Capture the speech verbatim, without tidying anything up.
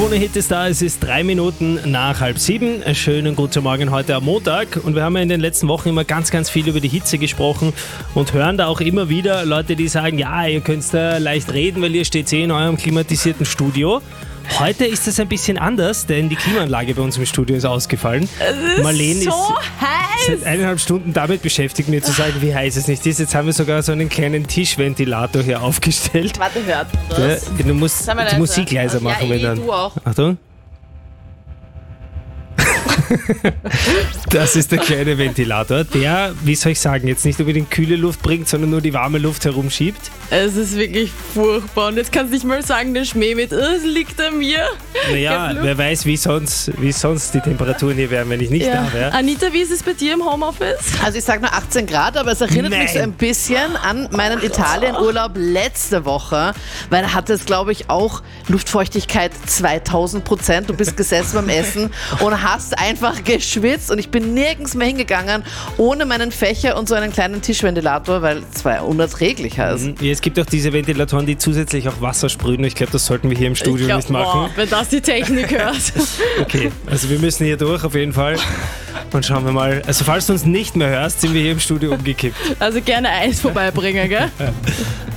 Krone-Hit ist da, es ist drei Minuten nach halb sieben. Schönen guten Morgen heute am Montag. Und wir haben ja in den letzten Wochen immer ganz, ganz viel über die Hitze gesprochen und hören da auch immer wieder Leute, die sagen, ja, ihr könnt da leicht reden, weil ihr steht eh in eurem klimatisierten Studio. Heute ist es ein bisschen anders, denn die Klimaanlage bei uns im Studio ist ausgefallen. Es ist Marlene so ist heiß. seit eineinhalb Stunden damit beschäftigt, mir zu sagen, wie heiß es nicht ist. Jetzt haben wir sogar so einen kleinen Tischventilator hier aufgestellt. Warte, hört man das? Ja, du musst Sag mal die leise. Musik leiser Ja, machen, eh, wenn dann. du auch. Achtung. Das ist der kleine Ventilator, der, wie soll ich sagen, jetzt nicht unbedingt kühle Luft bringt, sondern nur die warme Luft herumschiebt. Es ist wirklich furchtbar. Und jetzt kannst du nicht mal sagen, der Schmäh mit, oh, es liegt an mir. Naja, wer weiß, wie sonst, wie sonst die Temperaturen hier wären, wenn ich nicht Ja. da wäre. Anita, wie ist es bei dir im Homeoffice? Also ich sag nur achtzehn Grad, aber es erinnert Nein. mich so ein bisschen an meinen Italienurlaub letzte Woche, weil da hatte es, glaube ich, auch Luftfeuchtigkeit zweitausend Prozent. Du bist gesessen beim Essen und hast einfach geschwitzt und ich bin nirgends mehr hingegangen ohne meinen Fächer und so einen kleinen Tischventilator, weil es war unerträglich heiß. Ja, es gibt auch diese Ventilatoren, die zusätzlich auch Wasser sprühen. Ich glaube, das sollten wir hier im Studio Ich glaub, nicht machen. boah, wenn das die Technik hört. Okay, also wir müssen hier durch auf jeden Fall. Und schauen wir mal. Also falls du uns nicht mehr hörst, sind wir hier im Studio umgekippt. Also gerne Eis vorbeibringen, gell?